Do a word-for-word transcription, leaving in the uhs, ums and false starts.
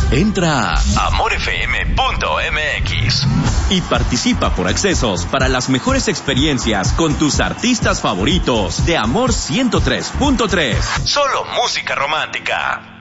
Entra a amor f m punto m x y participa por accesos para las mejores experiencias con tus artistas favoritos de Amor ciento tres punto tres. Solo música romántica.